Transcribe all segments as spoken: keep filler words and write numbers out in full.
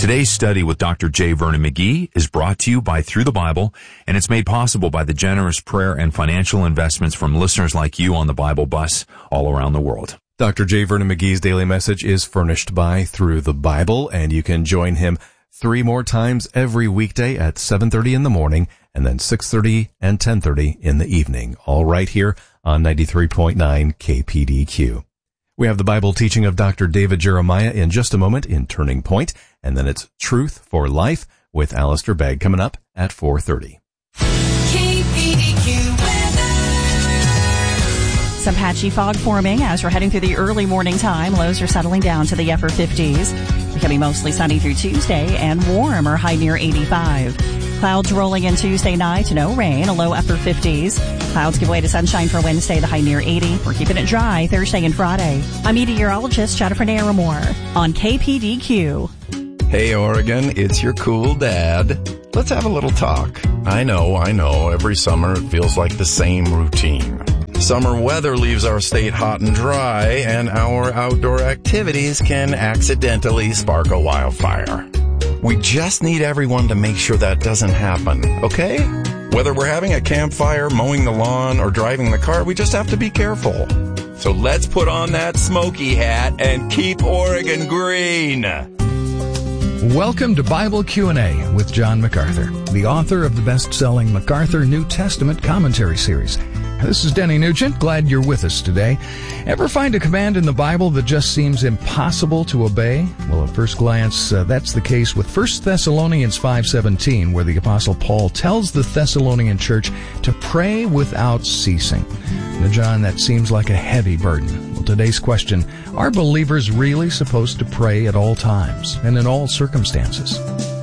Today's study with Doctor J. Vernon McGee is brought to you by Through the Bible, and it's made possible by the generous prayer and financial investments from listeners like you on the Bible Bus all around the world. Doctor J. Vernon McGee's daily message is furnished by Through the Bible, and you can join him three more times every weekday at seven thirty in the morning and then six thirty and ten thirty in the evening, all right here on ninety-three point nine K P D Q. We have the Bible teaching of Doctor David Jeremiah in just a moment in Turning Point, and then it's Truth for Life with Alistair Begg coming up at four thirty. K P D Q weather. Some patchy fog forming as we're heading through the early morning time. Lows are settling down to the upper fifties. Becoming mostly sunny through Tuesday and warm or high near eighty-five. Clouds rolling in Tuesday night, no rain, a low upper fifties. Clouds give way to sunshine for Wednesday, the high near eighty. We're keeping it dry Thursday and Friday. I'm meteorologist Jennifer Naramore on K P D Q. Hey, Oregon, it's your cool dad. Let's have a little talk. I know, I know, every summer it feels like the same routine. Summer weather leaves our state hot and dry, and our outdoor activities can accidentally spark a wildfire. We just need everyone to make sure that doesn't happen, okay? Whether we're having a campfire, mowing the lawn, or driving the car, we just have to be careful. So let's put on that smoky hat and keep Oregon green. Welcome to Bible Q and A with John MacArthur, the author of the best-selling MacArthur New Testament Commentary Series. This is Denny Nugent. Glad you're with us today. Ever find a command in the Bible that just seems impossible to obey? Well, at first glance, uh, that's the case with First Thessalonians five seventeen, where the Apostle Paul tells the Thessalonian church to pray without ceasing. Now, John, that seems like a heavy burden. Well, today's question, are believers really supposed to pray at all times and in all circumstances?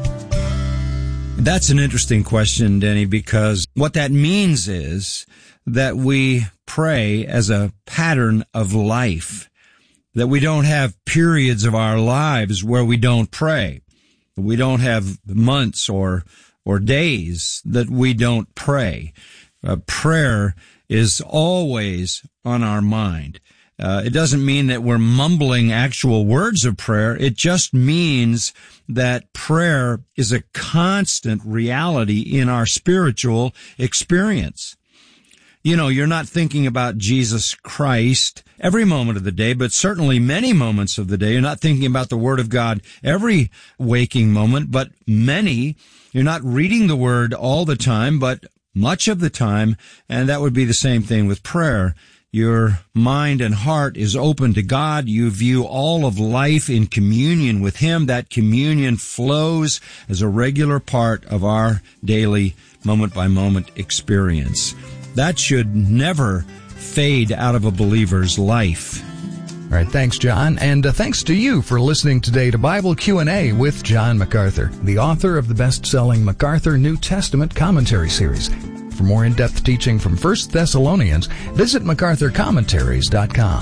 That's an interesting question, Denny, because what that means is that we pray as a pattern of life, that we don't have periods of our lives where we don't pray. We don't have months or or days that we don't pray. Uh, prayer is always on our mind. Uh, it doesn't mean that we're mumbling actual words of prayer. It just means that prayer is a constant reality in our spiritual experience. You know, you're not thinking about Jesus Christ every moment of the day, but certainly many moments of the day. You're not thinking about the Word of God every waking moment, but many. You're not reading the Word all the time, but much of the time, and that would be the same thing with prayer. Your mind and heart is open to God. You view all of life in communion with Him. That communion flows as a regular part of our daily moment-by-moment experience. That should never fade out of a believer's life. All right, thanks, John. And uh, thanks to you for listening today to Bible Q and A with John MacArthur, the author of the best-selling MacArthur New Testament Commentary Series. For more in-depth teaching from First Thessalonians, visit macarthur commentaries dot com.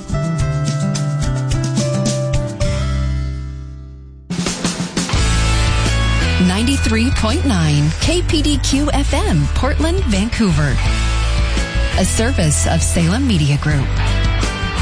ninety-three point nine K P D Q F M, Portland, Vancouver. A service of Salem Media Group.